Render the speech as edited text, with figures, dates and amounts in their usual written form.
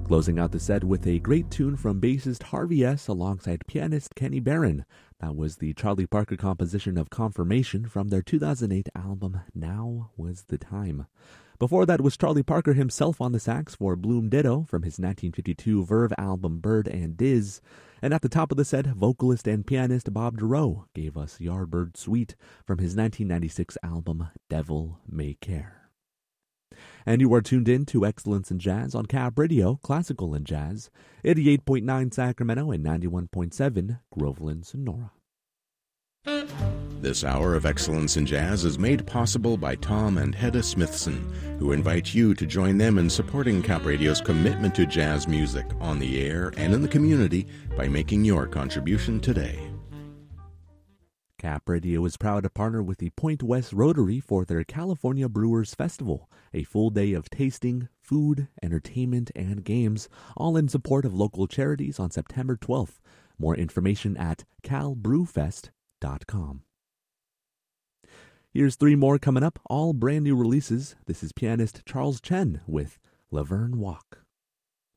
Closing out the set with a great tune from bassist Harvey S. alongside pianist Kenny Barron. That was the Charlie Parker composition of Confirmation from their 2008 album Now Was the Time. Before that was Charlie Parker himself on the sax for Bloom Ditto from his 1952 Verve album Bird and Diz. And at the top of the set, vocalist and pianist Bob Dorough gave us Yardbird Suite from his 1996 album Devil May Care. And you are tuned in to Excellence in Jazz on Cap Radio, Classical and Jazz, 88.9 Sacramento and 91.7 Groveland, Sonora. This hour of Excellence in Jazz is made possible by Tom and Hedda Smithson, who invite you to join them in supporting Cap Radio's commitment to jazz music on the air and in the community by making your contribution today. Cap Radio is proud to partner with the Point West Rotary for their California Brewers Festival, a full day of tasting, food, entertainment, and games, all in support of local charities on September 12th. More information at calbrewfest.com. Here's three more coming up, all brand new releases. This is pianist Charles Chen with Laverne Walk.